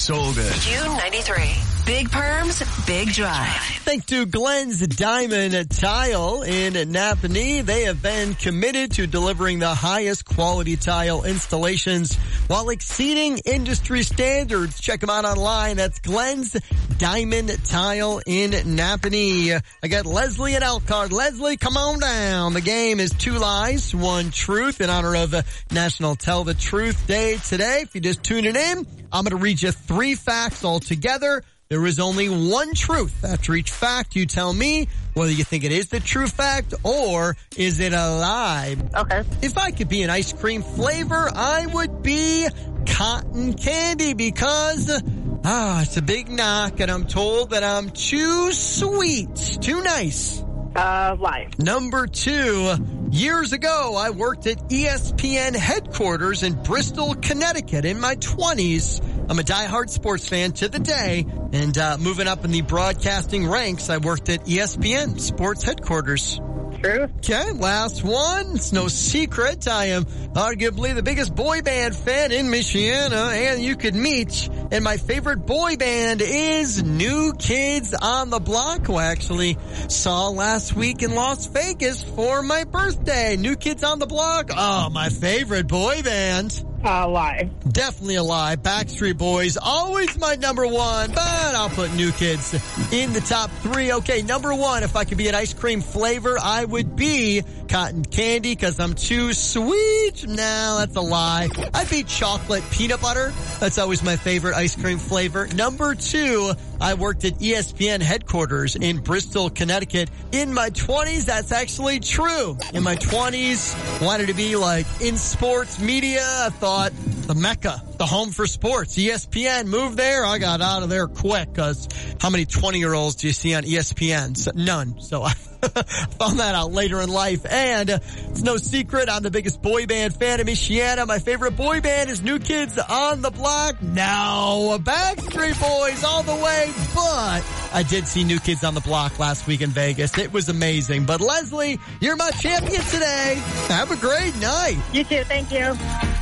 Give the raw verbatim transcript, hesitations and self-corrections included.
so good. June ninety-three. Big Perms, Big Drive. Thanks to Glenn's Diamond Tile in Napanee. They have been committed to delivering the highest quality tile installations while exceeding industry standards. Check them out online. That's Glenn's Diamond Tile in Napanee. I got Leslie and Elkhart. Leslie, come on down. The game is two lies, one truth in honor of National Tell the Truth Day today. If you're just tuning in, I'm going to read you three facts all together. There is only one truth. After each fact, you tell me whether you think it is the true fact or is it a lie. Okay. If I could be an ice cream flavor, I would be cotton candy because, ah, it's a big knock and I'm told that I'm too sweet, too nice. Uh, lie. Number two, years ago, I worked at E S P N headquarters in Bristol, Connecticut in my twenties. I'm a diehard sports fan to the day, and uh, moving up in the broadcasting ranks, I worked at E S P N Sports Headquarters. True. Okay, last one. It's no secret. I am arguably the biggest boy band fan in Michiana, and you could meet. And my favorite boy band is New Kids on the Block, who I actually saw last week in Las Vegas for my birthday. New Kids on the Block. Oh, my favorite boy band. Uh, lie. Definitely a lie. Backstreet Boys, always my number one, but I'll put New Kids in the top three. Okay, number one, if I could be an ice cream flavor, I would be cotton candy because I'm too sweet. No, that's a lie. I'd be chocolate peanut butter. That's always my favorite ice cream flavor. Number two, I worked at E S P N headquarters in Bristol, Connecticut in my twenties. That's actually true. In my twenties, wanted to be like in sports media. I thought the Mecca, the home for sports. E S P N, moved there. I got out of there quick because how many twenty-year-olds do you see on E S P N? So, none. So I found that out later in life. And uh, it's no secret, I'm the biggest boy band fan of Michiana. My favorite boy band is New Kids on the Block. No, Backstreet Boys all the way. But I did see New Kids on the Block last week in Vegas. It was amazing. But Leslie, you're my champion today. Have a great night. You too. Thank you.